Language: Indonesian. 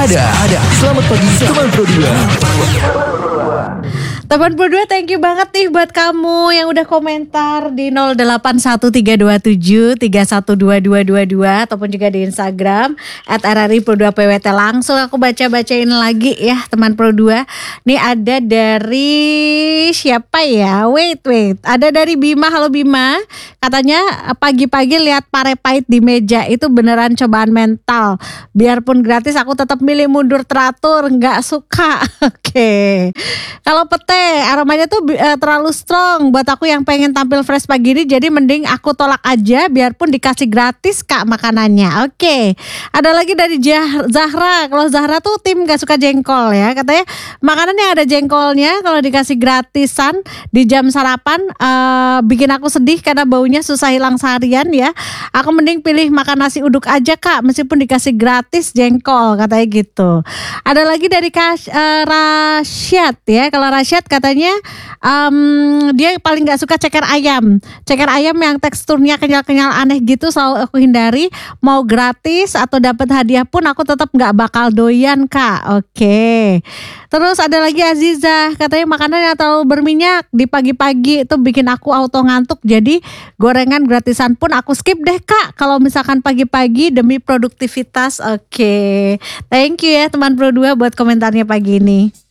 Ada. Selamat pagi teman Pro 2. Teman Pro 2, thank you banget nih buat kamu yang udah komentar di 081327312222 ataupun juga di Instagram @RRI Pro 2 PWT. Langsung aku bacain lagi ya teman Pro 2. Nih ada dari siapa ya? Wait. Ada dari Bima. Halo Bima. Katanya pagi-pagi lihat pare pahit di meja itu beneran cobaan mental. Biarpun gratis aku tetap milih mundur teratur, nggak suka. Oke. Kalau pete aromanya tuh terlalu strong buat aku yang pengen tampil fresh pagi ini, jadi mending aku tolak aja biarpun dikasih gratis Kak makanannya. Oke. Ada lagi dari Zahra. Kalau Zahra tuh tim gak suka jengkol ya. Katanya makanan yang ada jengkolnya kalau dikasih gratisan di jam sarapan bikin aku sedih karena baunya susah hilang seharian ya. Aku mending pilih makan nasi uduk aja Kak meskipun dikasih gratis jengkol, katanya gitu. Ada lagi dari Rasyad ya. Kalau Rasyad katanya dia paling gak suka ceker ayam. Ceker ayam yang teksturnya kenyal-kenyal aneh gitu selalu aku hindari. Mau gratis atau dapat hadiah pun aku tetap gak bakal doyan Kak. Oke. Terus ada lagi Aziza. Katanya makanan yang terlalu berminyak di pagi-pagi itu bikin aku auto ngantuk. Jadi gorengan gratisan pun aku skip deh Kak kalau misalkan pagi-pagi demi produktivitas. Oke. Thank you ya teman Pro 2 buat komentarnya pagi ini.